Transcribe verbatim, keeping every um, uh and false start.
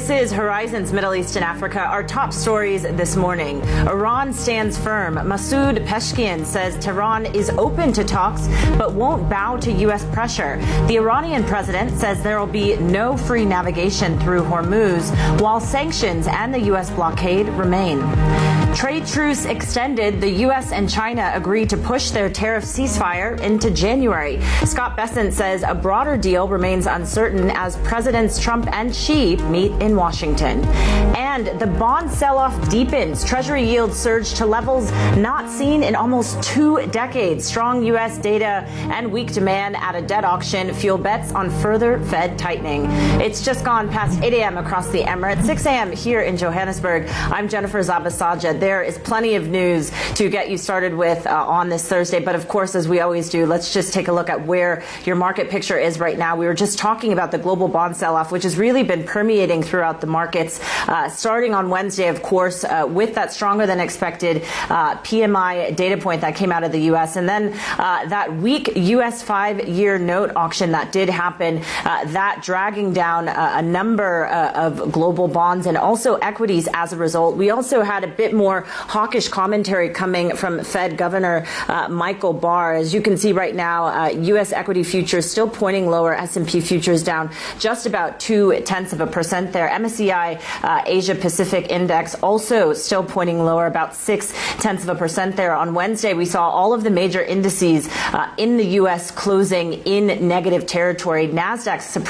This is Horizons Middle East and Africa. Our top stories this morning. Iran stands firm. Masoud Pezeshkian says Tehran is open to talks but won't bow to U S pressure. The Iranian president says there will be no free navigation through Hormuz, while sanctions and the U S blockade remain. Trade truce extended. The U S and China agreed to push their tariff ceasefire into January. Scott Bessent says a broader deal remains uncertain as Presidents Trump and Xi meet in Washington. And the bond sell-off deepens. Treasury yields surged to levels not seen in almost two decades. Strong U S data and weak demand at a debt auction fuel bets on further Fed tightening. It's just gone past eight a.m. across the Emirates, six a.m. here in Johannesburg. I'm Jennifer Zabasaja. There is plenty of news to get you started with uh, on this Thursday. But of course, as we always do, let's just take a look at where your market picture is right now. We were just talking about the global bond sell-off, which has really been permeating throughout the markets, uh, starting on Wednesday, of course, uh, with that stronger than expected uh, P M I data point that came out of the U S. And then uh, that weak U S five-year note auction that did happen, uh, that dragging down uh, a number uh, of global bonds and also equities as a result. We also had a bit more hawkish commentary coming from Fed Governor uh, Michael Barr. As you can see right now, uh, U S equity futures still pointing lower. S and P futures down just about two tenths of a percent there. M S C I uh, Asia Pacific Index also still pointing lower, about six tenths of a percent there. On Wednesday, we saw all of the major indices uh, in the U S closing in negative territory. NASDAQ